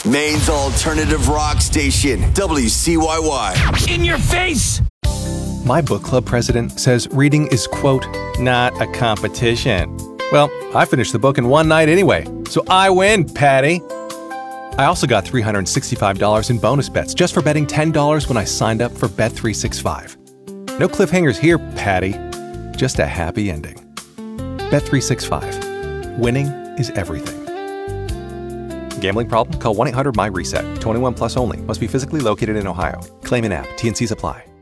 Maine's alternative rock station, WCYY. In your face! My book club president says reading is, quote, not a competition. Well, I finished the book in one night anyway, so I win, Patty. I also got $365 in bonus bets just for betting $10 when I signed up for Bet365. No cliffhangers here, Patty. Just a happy ending. Bet365. Winning is everything. Gambling problem? Call 1-800-MY-RESET. 21 plus only. Must be physically located in Ohio. Claim in app. T&Cs apply.